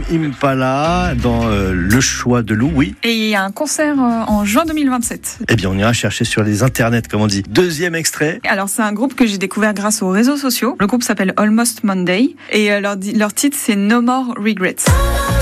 Impala dans Le Choix de Lou, oui. Et il y a un concert en juin 2027. Eh bien, on ira chercher sur les internets, comme on dit. Deuxième extrait. Alors, c'est un groupe que j'ai découvert grâce aux réseaux sociaux. Le groupe s'appelle Almost Monday et leur titre, c'est No More Regrets.